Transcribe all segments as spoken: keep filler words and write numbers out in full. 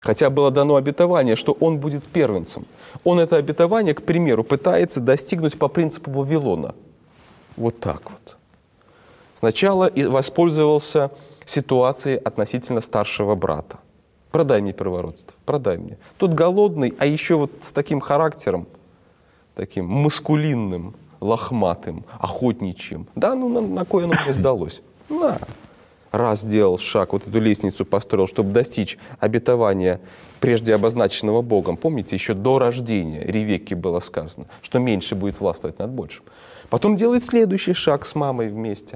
Хотя было дано обетование, что он будет первенцем. Он это обетование, к примеру, пытается достигнуть по принципу Вавилона. Вот так вот. Сначала и воспользовался ситуацией относительно старшего брата. Продай мне первородство, продай мне. Тот голодный, а еще вот с таким характером, таким маскулинным, лохматым, охотничьим. Да, ну на, на кое оно мне сдалось? На. Раз сделал шаг, вот эту лестницу построил, чтобы достичь обетования, прежде обозначенного Богом. Помните, еще до рождения Ревекке было сказано, что меньше будет властвовать над большим. Потом делает следующий шаг с мамой вместе.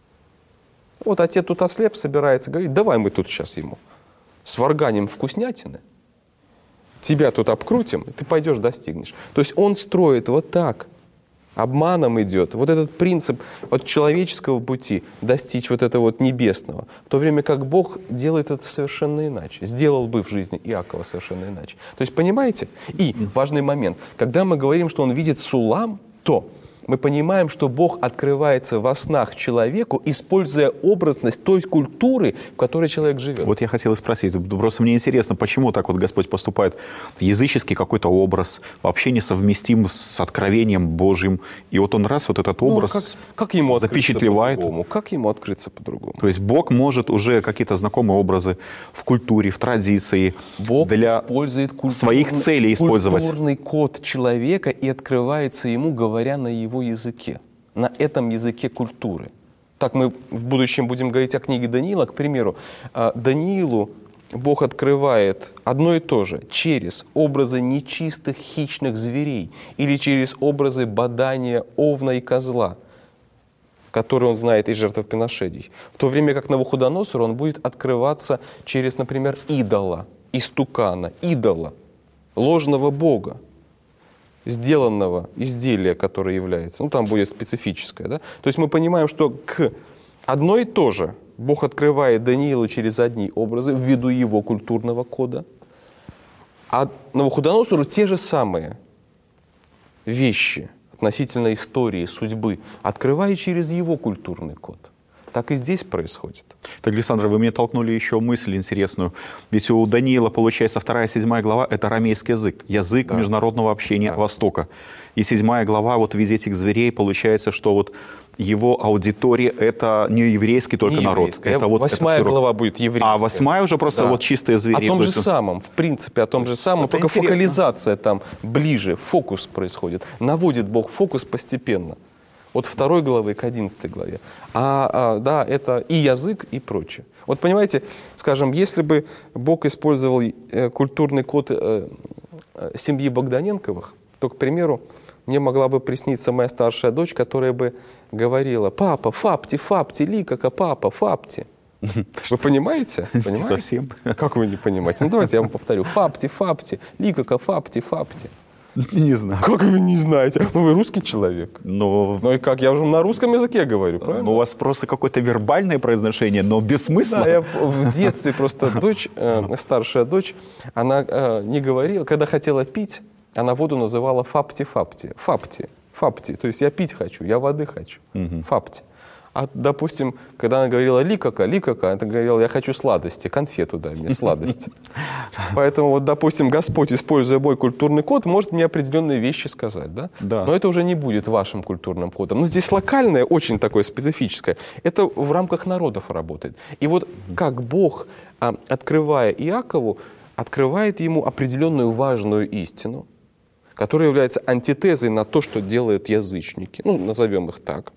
Вот отец тут ослеп, собирается, говорит, давай мы тут сейчас ему сварганим вкуснятины, тебя тут обкрутим, и ты пойдешь достигнешь. То есть он строит вот так, обманом идет. Вот этот принцип от человеческого пути достичь вот этого вот небесного. В то время как Бог делает это совершенно иначе. Сделал бы в жизни Иакова совершенно иначе. То есть, понимаете? И важный момент. Когда мы говорим, что он видит Сулам, то мы понимаем, что Бог открывается во снах человеку, используя образность той культуры, в которой человек живет. Вот я хотел и спросить, просто мне интересно, почему так вот Господь поступает? Языческий какой-то образ, вообще несовместим с откровением Божьим, и вот он раз вот этот образ ну, как, как ему запечатлевает. По-другому? Как ему открыться по-другому? То есть Бог может уже какие-то знакомые образы в культуре, в традиции Бог для использует культурный, своих целей использовать. Культурный код человека и открывается ему, говоря на его языке, на этом языке культуры. Так мы в будущем будем говорить о книге Даниила. К примеру, Даниилу Бог открывает одно и то же через образы нечистых хищных зверей или через образы бадания овна и козла, которые он знает из жертвоприношений. В то время как Навуходоносору он будет открываться через, например, идола, истукана, идола, ложного бога, сделанного изделия, которое является, ну там будет специфическое, да? То есть мы понимаем, что к одно и то же Бог открывает Даниилу через одни образы ввиду его культурного кода, а Навуходоносору те же самые вещи относительно истории, судьбы, открывает через его культурный код. Так и здесь происходит. Так, Александр, вы мне толкнули еще мысль интересную. Ведь у Даниила, получается, вторая, седьмая глава – это арамейский язык, язык да. международного общения да. Востока. И седьмая глава, вот в виде этих зверей, получается, что вот его аудитория – это не еврейский только не народ. Еврейский. Это вот, восьмая это глава будет еврейская. А восьмая уже просто да. вот чистые звери. О том то же есть... самом, в принципе, о том же самом, только интересно. Фокализация там ближе, фокус происходит. Наводит Бог фокус постепенно. От второй главы к одиннадцатой главе. А, а, да, это и язык, и прочее. Вот понимаете, скажем, если бы Бог использовал э, культурный код э, э, семьи Богданенковых, то, к примеру, мне могла бы присниться моя старшая дочь, которая бы говорила: «Папа, фапти, фапти, ликака, папа, фапти». Вы понимаете? Понимаете? Совсем. Как вы не понимаете? Ну давайте я вам повторю. Фапти, фапти, ликака, фапти, фапти. Не знаю. Как вы не знаете? Ну, вы русский человек. Но... Ну и как? Я уже на русском языке говорю, правильно? Ну, у вас просто какое-то вербальное произношение, но без смысла. Да, я в детстве просто дочь, э, старшая дочь, она э, не говорила, когда хотела пить, она воду называла фапти-фапти. Фапти, фапти. То есть я пить хочу, я воды хочу. Угу. Фапти. А, допустим, когда она говорила ликака, ликака, она говорила: я хочу сладости, конфету дай мне, сладости. Поэтому, вот, допустим, Господь, используя мой культурный код, может мне определенные вещи сказать, да? Да. Но это уже не будет вашим культурным кодом. Но здесь локальное, очень такое специфическое. Это в рамках народов работает. И вот как Бог, открывая Иакову, открывает ему определенную важную истину, которая является антитезой на то, что делают язычники, ну, назовем их так,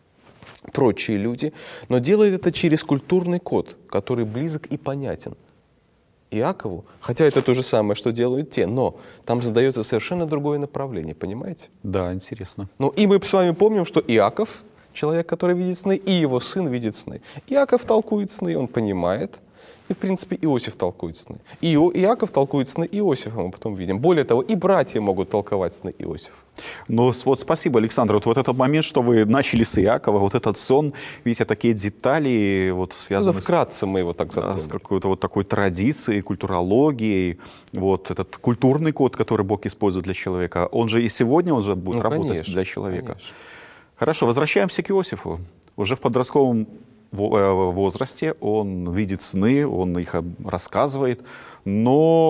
прочие люди, но делает это через культурный код, который близок и понятен Иакову, хотя это то же самое, что делают те, но там задается совершенно другое направление, понимаете? Да, интересно. Ну и мы с вами помним, что Иаков, человек, который видит сны, и его сын видит сны. Иаков толкует сны, он понимает, и, в принципе, Иосиф толкует сны. И Иаков толкует сны Иосифа, мы потом видим. Более того, и братья могут толковать сны Иосифа. Ну, вот спасибо, Александр. Вот, вот этот момент, что вы начали с Иакова, вот этот сон, видите, такие детали, вот связаны ну, вкратце мы его так затронули. С какой-то вот такой традицией, культурологией, вот этот культурный код, который Бог использует для человека, он же и сегодня, он же будет ну, работать конечно, для человека. Конечно. Хорошо, возвращаемся к Иосифу. Уже в подростковом возрасте он видит сны, он их рассказывает. но